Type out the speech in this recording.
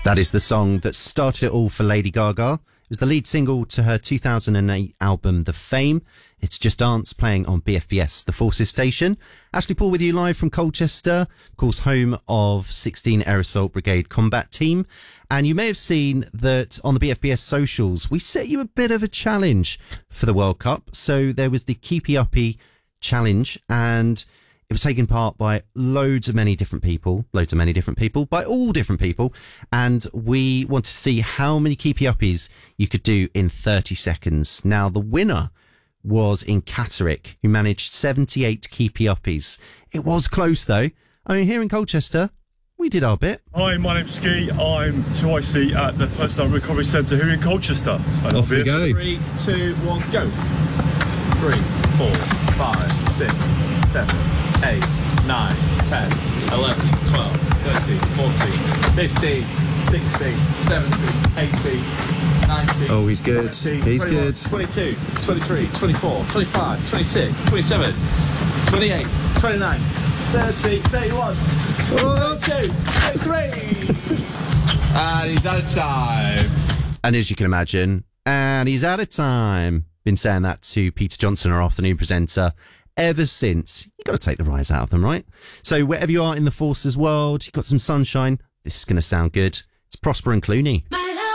That is the song that started it all for Lady Gaga. It was the lead single to her 2008 album, The Fame. It's Just Dance, playing on BFBS, the Forces station. Ashley Paul with you live from Colchester, of course, home of 16 Air Assault Brigade Combat Team. And you may have seen that on the BFBS socials, we set you a bit of a challenge for the World Cup. So there was the Keepy Uppy challenge, and it was taken part by loads of many different people, by all different people. And we want to see how many keepy uppies you could do in 30 seconds. Now, the winner was in Catterick, who managed 78 keepy uppies. It was close, though. I mean, here in Colchester, we did our bit. Hi, my name's Ski. I'm 2IC at the Personal Recovery Centre here in Colchester. Off we go. 3, 2, 1, go. 3, 4, 5, 6, 7, 8, 9, 10, 11, 12, 13, 14, 15, 16, 17, 18, 19. Oh, he's good. 20, He's 21, good. 22, 23, 24, 25, 26, 27, 28, 29, 30, 31, 32, 33. And he's out of time. And as you can imagine, and he's out of time. Been saying that to Peter Johnson, our afternoon presenter, ever since. You've got to take the rise out of them, right? So wherever you are in the Forces world, you've got some sunshine. This is going to sound good. It's Prosper and Clooney. My love.